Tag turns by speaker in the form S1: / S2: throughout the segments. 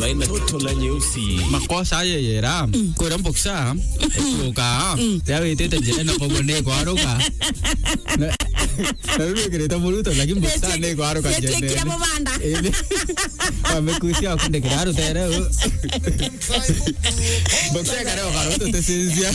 S1: baina toto la nyeusi
S2: makosa yera kwera mboksa kuka yawe tete jena pogone kwa aruka na wewe kireta muruto lakini mboksa ne kwa aruka jene
S3: Kila mabanda
S2: amekusia kunde kiraro tera mboksa karao karoto tesinzia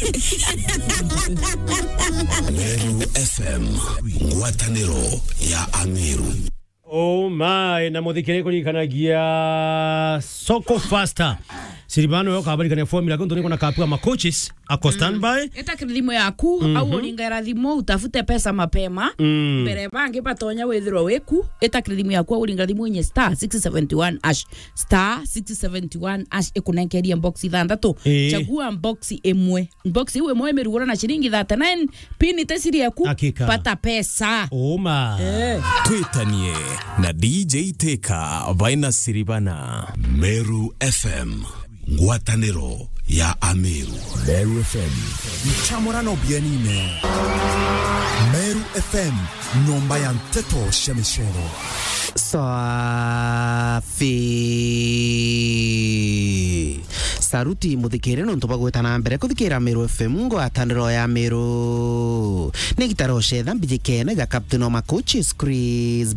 S1: Meru FM ngwataniro ya Amiru.
S4: Oh my, na muthikire kurikanagia Soko Faster. Siribano yo kabari kana formula kondo niko na kapua ma coaches ako standby.
S3: Eta kredimo yaku au ulingara thimo utafute pesa mapema. Mbere bange patonya withiro weku. Eta kredimo yaku au ulingara thimo nye star 671 hash star 671 hash ekunenkeria box ithandatu. Chagua box emwe. Box iwe mwe merugora na shilingi 39 pini tesiri yaku pata pesa.
S4: Oh my.
S1: Twitanie na DJ Teka baina Siribana. Meru FM ngwataniro ya Amiru. Meru FM
S5: mchamorano bienine. Meru FM nomba ya mteto shemishero.
S6: Safi saruti muthikire no ntoba gwetana mbere kuthikira Meru FM ngwataniro ya Meru negitaro shedha mbijikene ga captain wa coaches Chris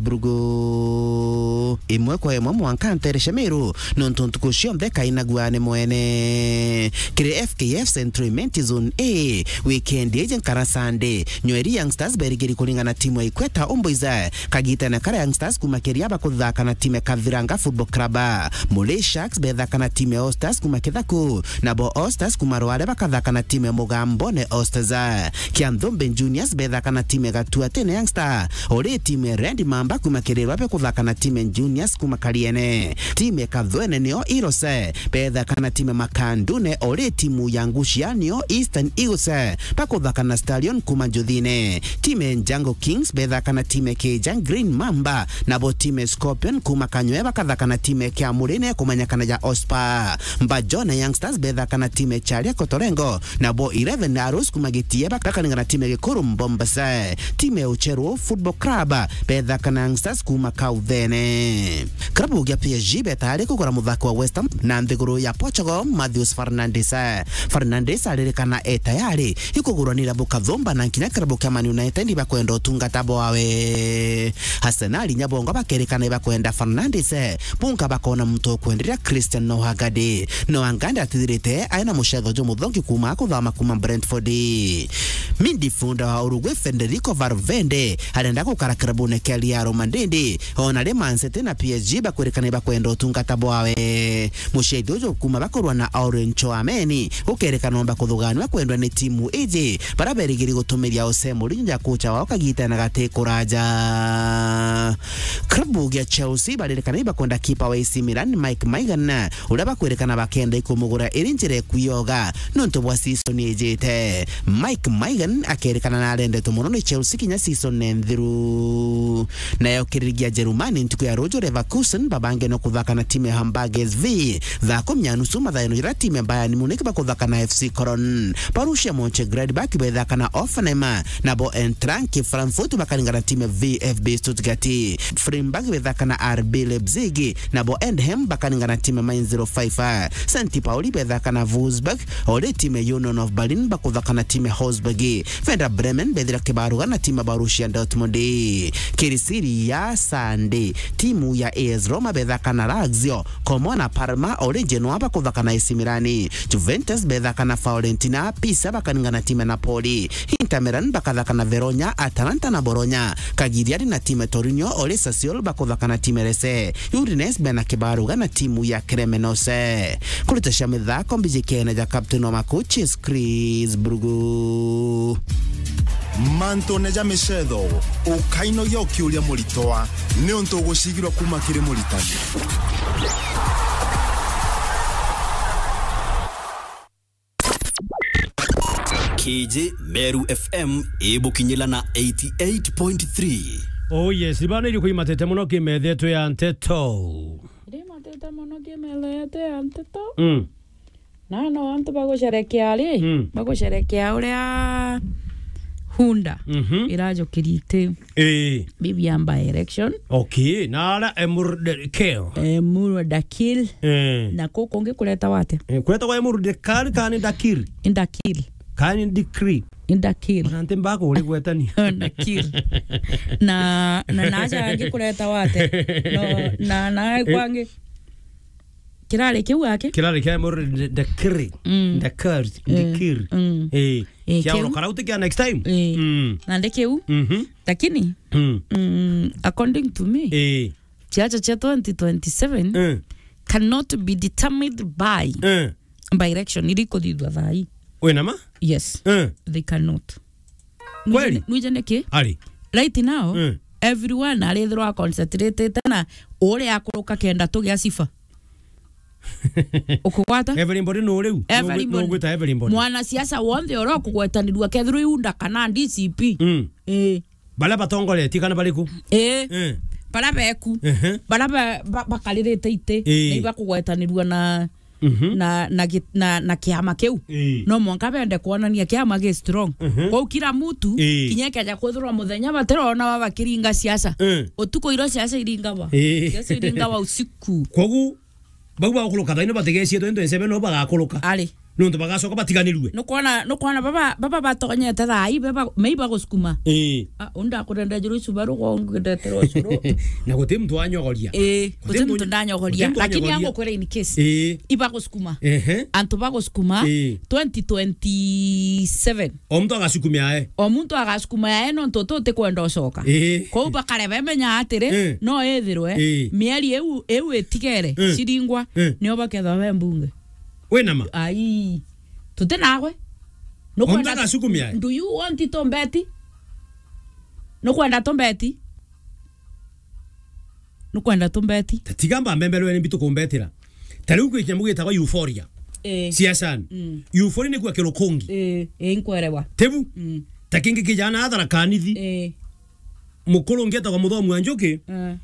S6: Brugo imwe kwa imwe mwankantere Meru no ntontukushio mbeka inaguane mwene kire FKF Central Zone A weekend ejen karasande nyweri youngsters berigiri kulingana timu ya Ikweta Omboiza kagita na kara youngsters kumakeria bakuthaka na timu Kaviranga Football Club Mole Sharks bethaka na timu ya Ostars kumakethaku na bo Ostars kumarwale bakathaka na timu ya Mugambo ne Ostars Kiandombe Juniors bethaka na timu ya Gatua Tene Youngster ore timu ya Red Mamba kumakererwa pe kuthaka na timu ya Juniors kumakaliene timu ya Kathwene neo Irose bethaka na timu ya Makandune ore timu ya Ngushia neo Eastern Eagles pakuthaka na Stallion kumanjuthine timu ya Django Kings bethaka na timu ya Kejang Green Mamba na bo timu ya Scorpion kumakanywe bakathaka na timu ya Kiamurine kumanyakana ya Ospa Mbajone Youngsters bethaka na timu ya Charia Kotorengo na bo 11 Arrows kumagitie bakathaka na timu ya Gikuru Mbombasa timu ya Ucheru Football Club bethaka na Youngsters kumakauthene klabu ya PSG betari kugura muthako wa West Ham na nthiguru ya Portugal Matheus Fernandes alirikana tayari ikugurwanira Bukathumba na nkinya klabu ya Man United bakwenda utungata bwawe Arsenal nyabongo bakerekana bakwenda Fernandes bunga bakona mtu kwenderia Christian Nohagade Nohangande atirite aina mushago jo muthongi kuma kuthama kuma Brentford midfielder wa Uruguay Federico Valverde arenda gukara klabu ne Kylian Mandende ona le Man City na PSG bakwerekana bakwenda utungata bwawe mushago jo kuma bakorwa na Orange Chouameni ukerekana bakuthuganwa kwendwa ni timu iji baraberigiri gutumiria Jose Mourinho ya kocha wao kagita na gate kuraja klabu ya Chelsea barerekana bakwenda kipa wa AC Milan Mike Maigana ura bakwerekana bakenda ikumugura irinjire kuyoga nonto bwa season ejete Mike Maigan akerekana na arende tumuno ni Chelsea kinya season nendhiru nayo kirigia Jerumani ntuku ya Roger Leverkusen babange no kuthaka na timu ya Hamburg SV thako mnyanusu mathaino ira timu ya Bayern Munich bakuthaka na FC Cologne Borussia Mönchengladbach bethaka na Hoffenheim na bo Eintracht Frankfurt bakalingana timu ya VfB Stuttgart Freiburg bethaka na RB Leipzig na bo Eindhoven bakalingana timu ya Mainz 05 St. Pauli bethaka na Wolfsburg ore timu ya Union of Berlin bakuthaka na timu ya Wolfsburg Werder Bremen bethira kibaruga na timu ya Borussia Dortmund Kirisiri ya Sunday timu ya AS Roma bethaka na Lazio Como na Parma ore Genoa bakuthaka na AC Milan Juventus bethaka na Fiorentina Pisa bakalingana timu ya Napoli Inter Milan bakathaka na Verona Atalanta na Bologna Cagliari na timu ya Torino ore Sassuolo bakuthaka na timu ya Lecce Udinese bena kibaruga na timu ya Cremonese kulitesha mithako mbijikene ja captain wa coaches Chris Brugo
S5: manto neja mishetho ukaino yoki uria muritoa ni untu gucigirwa kuma kiri muritani
S1: KJ Meru FM ebukinyila na 88.3.
S4: Oh yes, ibana ili kuimatete muno kimethetwe ya nteto.
S3: Matete muno kimethetwe ya nteto. Na no antu bagusherekea ali. Bagusherekea uria hunda irajo kirite bibi amba election
S4: okay nala Emurdekil
S3: Emurdekil na koko nge kuleta wate
S4: kuleta kwa Emurdekil kani Dakir
S3: indakil
S4: kani Dikri
S3: indakil
S4: nante mbako ule kwetani
S3: indakil na naja nge kuleta wate no na kwange kirale kiwake
S4: kirale kya Emurdekil Dakir kia karauti kia next time
S3: na ndekeu lakini according to me chiacha cha 2027 cannot be determined by election iliko didwa thai
S4: wenama
S3: yes they cannot
S4: kweli
S3: nuje
S4: ali
S3: right now everyone alethro concentrated na ore akoroka kenda tugia sifa ukukwata
S4: everybody no reu no gwita everybody
S3: mwana siasa wonde oro kugwetanirwa kethru iunda kana DCP
S4: bala batongoleti kana baliku
S3: bala beku bala bakalirite ite niba kugwetanirwa na kiama keu no mwanka bende kuonania kiama ge strong kwa kila mtu kinyeke aja kwethurwa muthenya baterona baba kiringa siasa utuko iro siasa iringa siasa iringa usiku
S4: kogu bagwa okuluka thaino bategesie 27 no bagakuluka
S3: ali
S4: no ndo bagacoka batiganirwe
S3: no kwana baba batonyete thai baba meiba gusukuma unda kurenda juru subaru ko ngedetero suru
S4: na gote mtu anyogoria
S3: gote mtu ndanyogoria lakini yango kwere in case iba gusukuma antu bagusukuma 2027
S4: omuntu agasukumia
S3: omuntu agasukuma no ntoto te kwenda osoka ko bakare bemenya atire no ethirwe mieri eu etigere siringwa nio baketha bembunge
S4: wenama
S3: ai tutenawe
S4: no kwenda gasukumia
S3: do you want it on beti no kwenda tombeti no kwenda tombeti
S4: tatigamba mbembelwe ni bitu kumbetira tari uko ikiamugita kwa euphoria siasa euphoria ni kwa kirokongi
S3: nkwerewa
S4: tebu takingi kijana athara kanithi mukuru ngeta kwa muthomu anjoke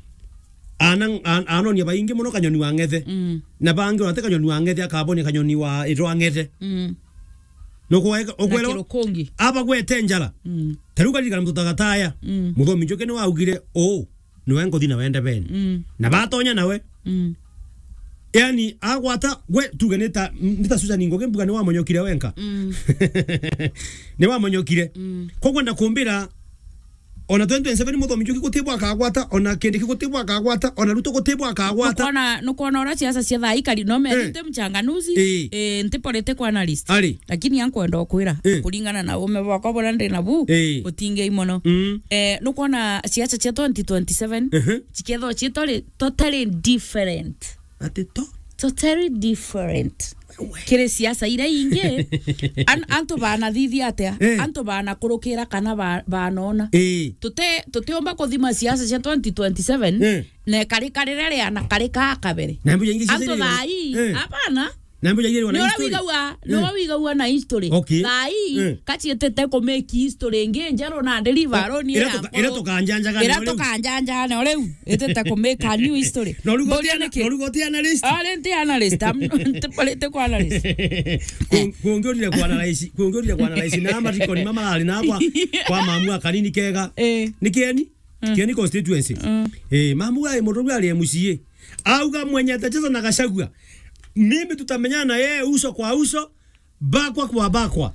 S4: anonia baingi muno kanyoni wa ngethe na bangi urate kanyoni wa ngethe akaboni kanyoni wa iro ngethe no okwelo aba gwete njala taruka ligana mututagataya muthomi njoke ni waugire niwe ngothina wende ben na batonya nawe yani agwata gwe tugeneta nitasuza ningoge mbuga ni wamonyokire wenka ni wamonyokire ko kwenda kumbira ona 27 muthomi njoki gutibwa akagwata ona kende kigutibwa akagwata ona ruto gutibwa akagwata
S3: no kona ora siasa cia thai kali no merite mchanganuzi ntiporete kwa analyst lakini yankwenda okwira kulingana na ume bwako bona ndi nabu utinge imono no kona siasa cia 2027 ciketho citore totally different totally different kire siasa ira inge anto bana thithi atia anto bana kurukira kana banona tuteomba kuthima siasa cia 2027 ne karikarire ana karika kabere anto thai hapana
S4: nambu yagiri wana history
S3: no wigawa na history thai kachietete ko make history nge njaro na deliver ni
S4: ira to kanjanja
S3: na reu etete ko make a new history
S4: no lugoti analyst
S3: analyst ntipalete ko analyst
S4: kuongorire kwa analyst na matiko ni mama ali na kwa mamu akanini kega nikieni constituency mamu ai murugu ali MCA auga mwenye atacheza na Gachagua mimi tutamenyana na yeye uso kwa uso bakwa kwa bakwa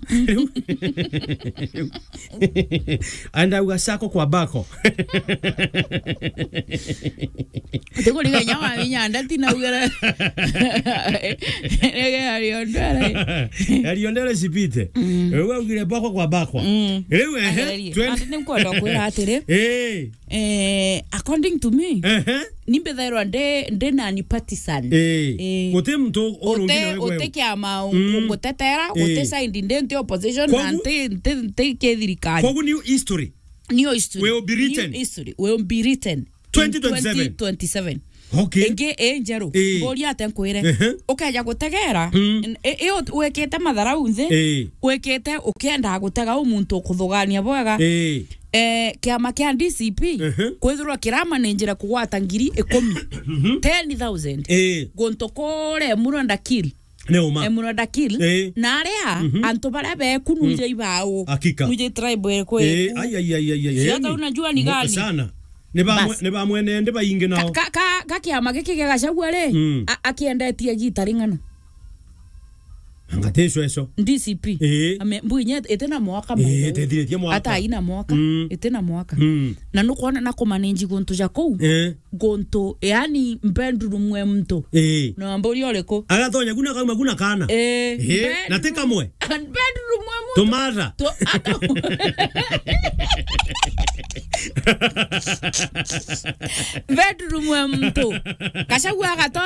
S4: anda ugasako kwa bako
S3: tengo liga nyama vinyanda tina ugara
S4: aliondele sipite wewe ugire bakwa kwa bakwa wewe
S3: twende nkondo kwa atire according to me nimbe thairo nde nani partisan
S4: ote mtu
S3: ote kiama ngotetera ote side nde opposition na nte kethirikari
S4: kwa new history will be written 2027
S3: okay enge njero boria atenkwire ukaja gutegera wekete mathara unthe wekete ukenda gutega umuntu kuthugania bwega kiama kia DCP kwithirwa kirama ni njira kugwata ngiri 10,000 gonto kore Emurdekil
S4: Neuma.
S3: Muno dakil na area anto bara be kunuje ibao.
S4: Hakika.
S3: Nuje tribe ko.
S4: Ai.
S3: Sasa unajua ni gani?
S4: Sana. Ne ba mwene ndeba inge nao.
S3: Ka kiama giki gacagua ri akiendetie gitari ng'ano.
S4: Angateso eso.
S3: DCP. Ame mbunye etena mwaka mo.
S4: Tethiretie mwaka.
S3: Ata ina mwaka. Etena mwaka. Na nukuona na kumanage gonto jakou. Gonto yani mpenduru mwe mto. Na mbori oreko.
S4: Agatonya kuna kana. Na teka mwe.
S3: Mpenduru mwe mto.
S4: Tomara.
S3: Bedroom mwe mto. Kashagua gato